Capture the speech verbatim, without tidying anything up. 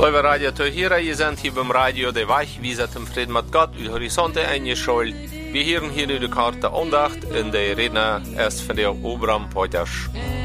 Lieve Radio Tohira, je zijn hier beim Radio de Weich, wie zet im Frieden mit Gott, uw horizonte eingeschaltet. Wir hören hier nu de Karte Andacht in der Redner erst von der Obram Poiters.